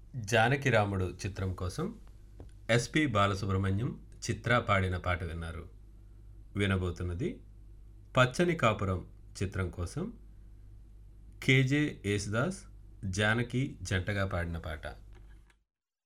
'జానకిరాముడు' చిత్రం కోసం ఎస్పి బాలసుబ్రహ్మణ్యం, చిత్ర పాడిన పాట విన్నారు. వినబోతున్నది 'పచ్చని కాపురం' చిత్రం కోసం కేజే యేసుదాస్, జానకి జంటగా పాడిన పాట.